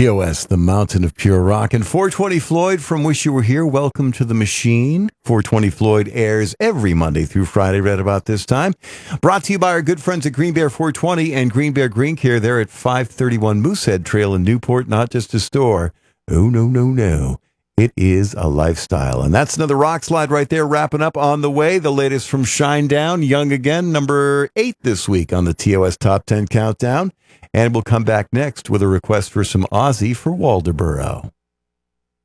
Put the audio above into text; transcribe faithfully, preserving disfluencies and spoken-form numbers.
T O S, the Mountain of Pure Rock. And four twenty Floyd from Wish You Were Here, welcome to the machine. four twenty Floyd airs every Monday through Friday right about this time. Brought to you by our good friends at Green Bear four twenty and Green Bear Green Care. They're at five thirty-one Moosehead Trail in Newport, not just a store. Oh, no, no, no. It is a lifestyle. And that's another rock slide right there, wrapping up on the way. The latest from Shinedown, Young Again, number eight this week on the T O S Top ten Countdown. And we'll come back next with a request for some Ozzy for Waldoboro.